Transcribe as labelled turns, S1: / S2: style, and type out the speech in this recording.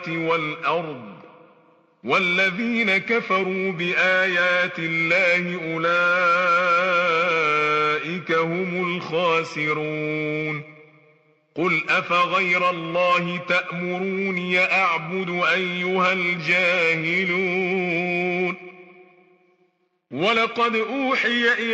S1: والأرض والذين كفروا بآيات الله أولئك هم الخاسرون قل أفغير الله تأمروني أعبد أيها الجاهلون ولقد أوحي إلى